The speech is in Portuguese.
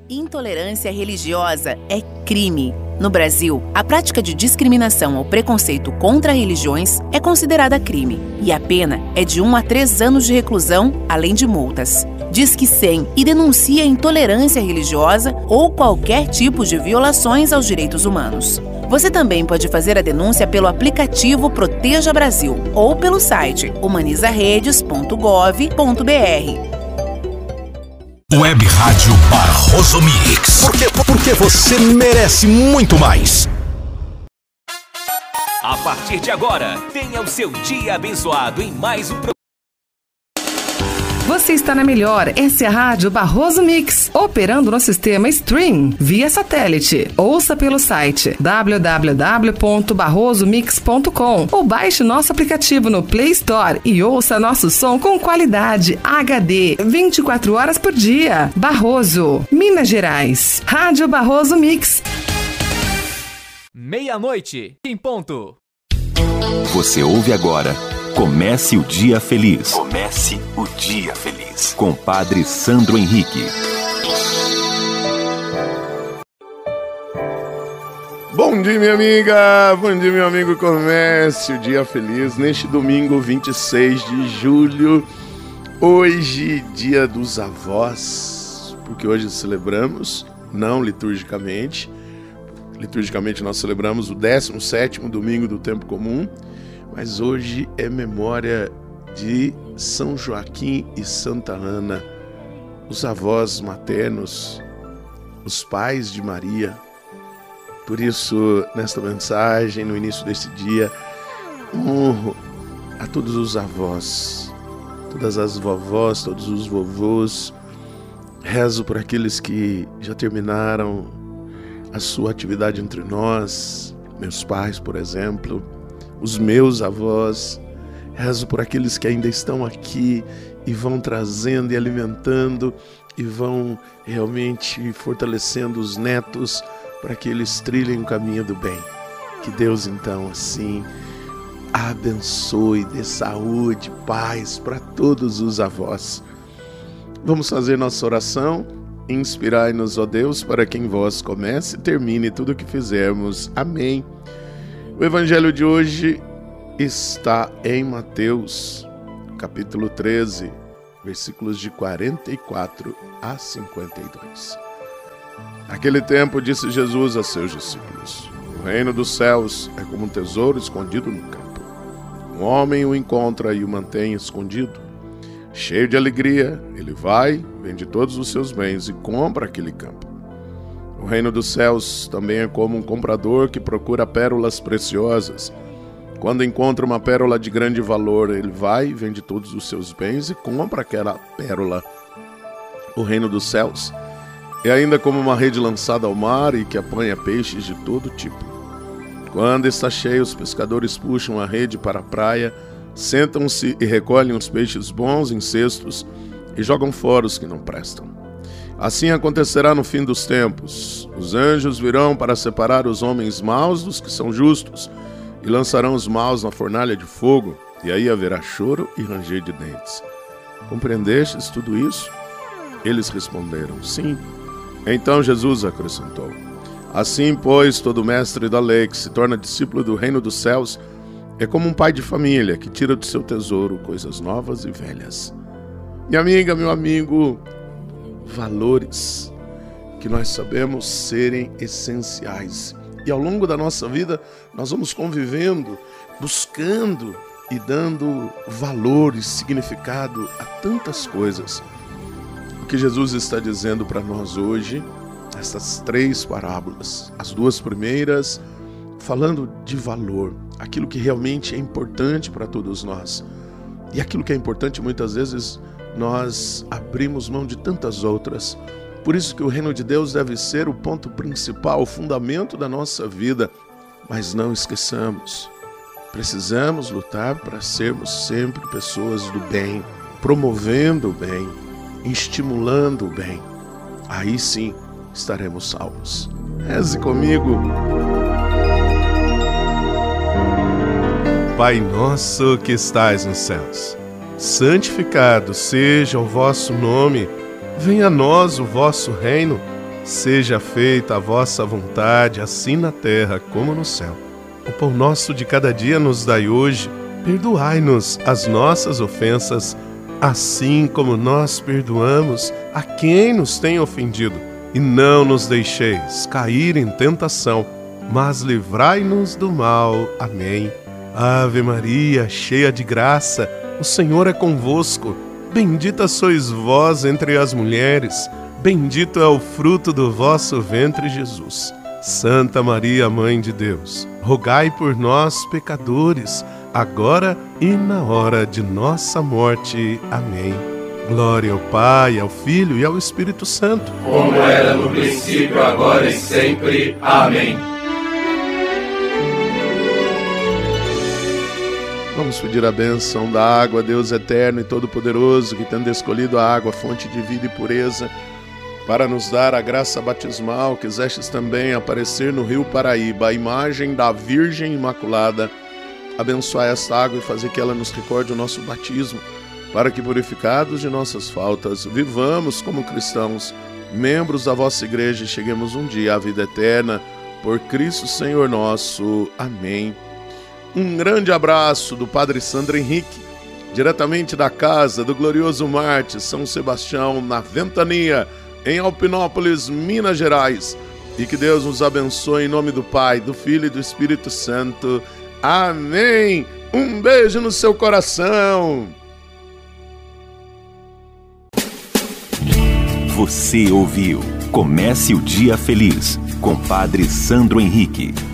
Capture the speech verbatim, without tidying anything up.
Intolerância religiosa é crime. No Brasil, a prática de discriminação ou preconceito contra religiões é considerada crime e a pena é de um a três anos de reclusão, além de multas. Disque cem e denuncie a intolerância religiosa ou qualquer tipo de violações aos direitos humanos. Você também pode fazer a denúncia pelo aplicativo Proteja Brasil ou pelo site humaniza redes ponto gov ponto br. Web Rádio Barroso Mix. Porque, porque você merece muito mais. A partir de agora, tenha o seu dia abençoado em mais um programa. Você está na melhor, essa é a Rádio Barroso Mix, operando no sistema Stream, via satélite. Ouça pelo site w w w ponto barroso mix ponto com ou baixe nosso aplicativo no Play Store e ouça nosso som com qualidade H D, vinte e quatro horas por dia. Barroso, Minas Gerais. Rádio Barroso Mix. Meia-noite, em ponto. Você ouve agora Comece o Dia Feliz. Comece o Dia Feliz. Com Padre Sandro Henrique. Bom dia, minha amiga. Bom dia, meu amigo. Comece o Dia Feliz neste domingo, vinte e seis de julho. Hoje, Dia dos Avós. Porque hoje celebramos, não liturgicamente. Liturgicamente nós celebramos o décimo sétimo domingo do tempo comum. Mas hoje é memória de São Joaquim e Santa Ana, os avós maternos, os pais de Maria. Por isso, nesta mensagem, no início deste dia, honro a todos os avós, todas as vovós, todos os vovôs. Rezo por aqueles que já terminaram a sua atividade entre nós, meus pais, por exemplo, os meus avós. Rezo por aqueles que ainda estão aqui e vão trazendo e alimentando e vão realmente fortalecendo os netos para que eles trilhem o caminho do bem. Que Deus, então, assim, abençoe, dê saúde, paz para todos os avós. Vamos fazer nossa oração. Inspirai-nos, ó Deus, para que em vós comece e termine tudo o que fizermos. Amém. O evangelho de hoje está em Mateus, capítulo treze, versículos de quarenta e quatro a cinquenta e dois. Naquele tempo disse Jesus a seus discípulos: o reino dos céus é como um tesouro escondido no campo. Um homem o encontra e o mantém escondido. Cheio de alegria, ele vai, vende todos os seus bens e compra aquele campo. O reino dos céus também é como um comprador que procura pérolas preciosas. Quando encontra uma pérola de grande valor, ele vai, vende todos os seus bens e compra aquela pérola. O reino dos céus é ainda como uma rede lançada ao mar e que apanha peixes de todo tipo. Quando está cheio, os pescadores puxam a rede para a praia, sentam-se e recolhem os peixes bons em cestos e jogam fora os que não prestam. Assim acontecerá no fim dos tempos. Os anjos virão para separar os homens maus dos que são justos e lançarão os maus na fornalha de fogo, e aí haverá choro e ranger de dentes. Compreendestes tudo isso? Eles responderam: sim. Então Jesus acrescentou: assim, pois, todo mestre da lei que se torna discípulo do reino dos céus é como um pai de família que tira do seu tesouro coisas novas e velhas. Minha amiga, meu amigo, valores que nós sabemos serem essenciais. E ao longo da nossa vida, nós vamos convivendo, buscando e dando valor e significado a tantas coisas. O que Jesus está dizendo para nós hoje, essas três parábolas, as duas primeiras, falando de valor, aquilo que realmente é importante para todos nós. E aquilo que é importante, muitas vezes, nós abrimos mão de tantas outras. Por isso que o reino de Deus deve ser o ponto principal, o fundamento da nossa vida. Mas não esqueçamos, precisamos lutar para sermos sempre pessoas do bem, promovendo o bem, estimulando o bem. Aí sim estaremos salvos. Reze comigo. Pai nosso que estais nos céus, santificado seja o vosso nome. Venha a nós o vosso reino. Seja feita a vossa vontade, assim na terra como no céu. O pão nosso de cada dia nos dai hoje. Perdoai-nos as nossas ofensas, assim como nós perdoamos a quem nos tem ofendido. E não nos deixeis cair em tentação, mas livrai-nos do mal. Amém. Ave Maria, cheia de graça, o Senhor é convosco. Bendita sois vós entre as mulheres, bendito é o fruto do vosso ventre, Jesus. Santa Maria, Mãe de Deus, rogai por nós, pecadores, agora e na hora de nossa morte. Amém. Glória ao Pai, ao Filho e ao Espírito Santo. Como era no princípio, agora e sempre. Amém. Vamos pedir a bênção da água, Deus eterno e todo-poderoso, que tendo escolhido a água, fonte de vida e pureza, para nos dar a graça batismal, quisestes também aparecer no rio Paraíba, a imagem da Virgem Imaculada. Abençoai esta água e fazer que ela nos recorde o nosso batismo, para que, purificados de nossas faltas, vivamos como cristãos, membros da vossa igreja, e cheguemos um dia à vida eterna, por Cristo Senhor nosso. Amém. Um grande abraço do Padre Sandro Henrique, diretamente da casa do glorioso Marte São Sebastião, na Ventania, em Alpinópolis, Minas Gerais. E que Deus nos abençoe em nome do Pai, do Filho e do Espírito Santo. Amém. Um beijo no seu coração. Você ouviu Comece o Dia Feliz, com Padre Sandro Henrique.